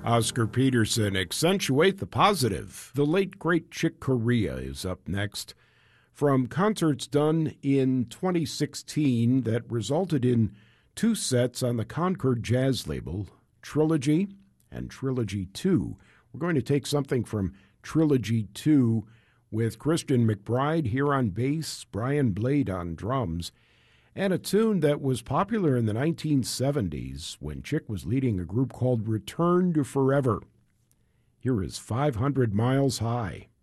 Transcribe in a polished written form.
Oscar Peterson, accentuate the positive. The late, great Chick Corea is up next. From concerts done in 2016 that resulted in 2 sets on the Concord Jazz label, Trilogy and Trilogy 2. We're going to take something from Trilogy 2 with Christian McBride here on bass, Brian Blade on drums, and a tune that was popular in the 1970s when Chick was leading a group called Return to Forever. Here is 500 Miles High.